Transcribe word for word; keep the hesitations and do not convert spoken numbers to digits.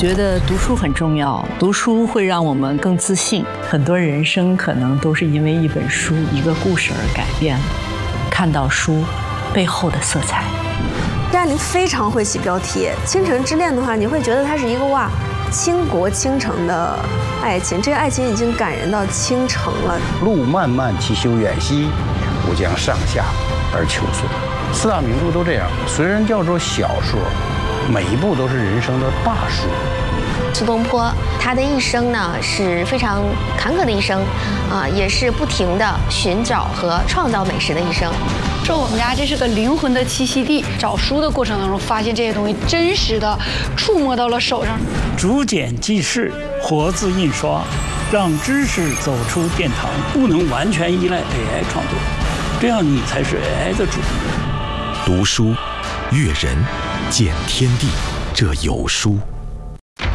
觉得读书很重要，读书会让我们更自信。很多人生可能都是因为一本书、一个故事而改变了。看到书背后的色彩。 张爱玲非常会起标题，《倾城之恋》的话，你会觉得它是一个哇，倾国倾城的爱情。这个爱情已经感人到倾城了。 路漫漫其修远兮，吾将上下而求索。四大名著都这样，虽然叫做小说，每一部都是人生的大书。 苏东坡他的一生呢是非常坎坷的一生，啊、呃，也是不停的寻找和创造美食的一生。 说我们家这是个灵魂的栖息地，找书的过程当中发现这些东西真实的触摸到了手上。 竹简记事，活字印刷，让知识走出殿堂，不能完全依赖 A I 创作，这样你才是 A I 的主人。 读书，阅人，见天地，这有书。